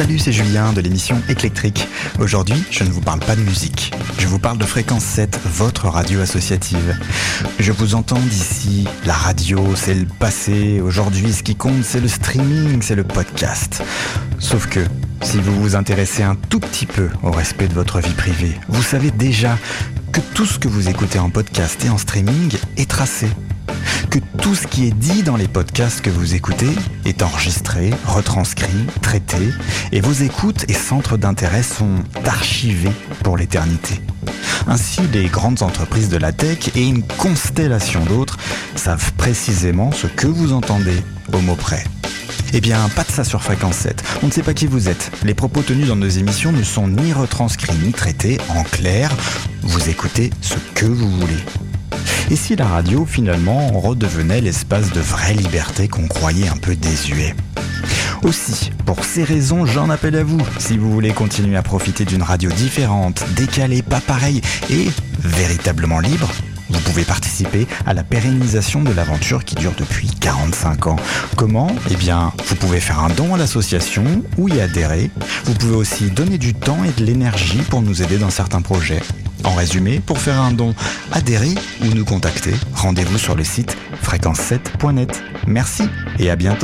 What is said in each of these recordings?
Salut, c'est Julien de l'émission Éclectrique. Aujourd'hui, je ne vous parle pas de musique. Je vous parle de Fréquence 7, votre radio associative. Je vous entends d'ici, la radio, c'est le passé. Aujourd'hui, ce qui compte, c'est le streaming, c'est le podcast. Sauf que, si vous vous intéressez un tout petit peu au respect de votre vie privée, vous savez déjà que tout ce que vous écoutez en podcast et en streaming est tracé. Que tout ce qui est dit dans les podcasts que vous écoutez est enregistré, retranscrit, traité, et vos écoutes et centres d'intérêt sont archivés pour l'éternité. Ainsi, les grandes entreprises de la tech et une constellation d'autres savent précisément ce que vous entendez au mot près. Eh bien, pas de ça sur Fréquence 7. On ne sait pas qui vous êtes. Les propos tenus dans nos émissions ne sont ni retranscrits ni traités. En clair, vous écoutez ce que vous voulez. Et si la radio, finalement, redevenait l'espace de vraie liberté qu'on croyait un peu désuet ? Aussi, pour ces raisons, j'en appelle à vous. Si vous voulez continuer à profiter d'une radio différente, décalée, pas pareille et véritablement libre, vous pouvez participer à la pérennisation de l'aventure qui dure depuis 45 ans. Comment ? Eh bien, vous pouvez faire un don à l'association ou y adhérer. Vous pouvez aussi donner du temps et de l'énergie pour nous aider dans certains projets. En résumé, pour faire un don, adhérez ou nous contacter. Rendez-vous sur le site fréquence7.net. Merci et à bientôt.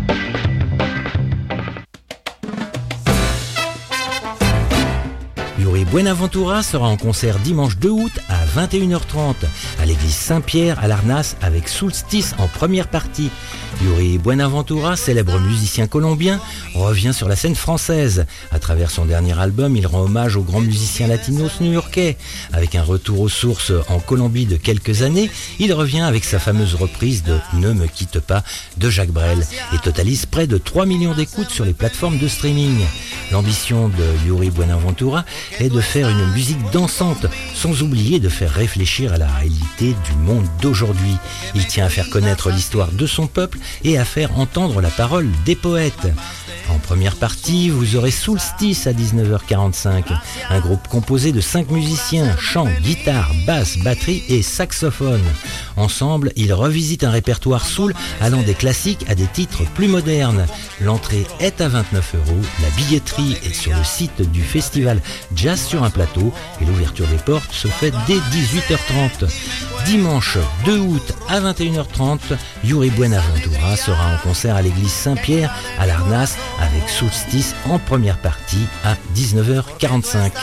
Yuri Buenaventura sera en concert dimanche 2 août à 21h30 à l'église Saint-Pierre à Larnas avec Solstice en première partie. Yuri Buenaventura, célèbre musicien colombien, revient sur la scène française. À travers son dernier album, il rend hommage aux grands musiciens latinos new-yorkais. Avec un retour aux sources en Colombie de quelques années, il revient avec sa fameuse reprise de « Ne me quitte pas » de Jacques Brel et totalise près de 3 millions d'écoutes sur les plateformes de streaming. L'ambition de Yuri Buenaventura est de faire une musique dansante, sans oublier de faire réfléchir à la réalité du monde d'aujourd'hui. Il tient à faire connaître l'histoire de son peuple et à faire entendre la parole des poètes. En première partie, vous aurez Solstice à 19h45, un groupe composé de 5 musiciens, chant, guitare, basse, batterie et saxophone. Ensemble, ils revisitent un répertoire soul allant des classiques à des titres plus modernes. L'entrée est à 29€, la billetterie est sur le site du festival Jazz sur un plateau et l'ouverture des portes se fait dès 18h30. Dimanche 2 août à 21h30, Yuri Buenaventura sera en concert à l'église Saint-Pierre à Larnas avec Solstice en première partie à 19h45.